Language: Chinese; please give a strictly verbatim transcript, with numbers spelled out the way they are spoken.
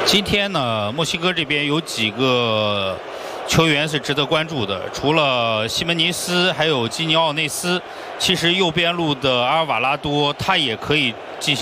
今天呢，墨西哥这边有几个球员是值得关注的，除了西门尼斯，还有基尼奥内斯。其实右边路的阿尔瓦拉多，他也可以进行。